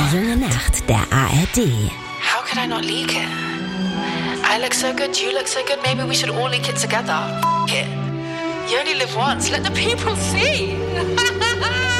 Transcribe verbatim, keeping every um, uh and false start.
Die junge Nacht der A R D. How could I not leak it? I look so good, you look so good, maybe we should all leak it together. F*** it. You only live once, let the people see.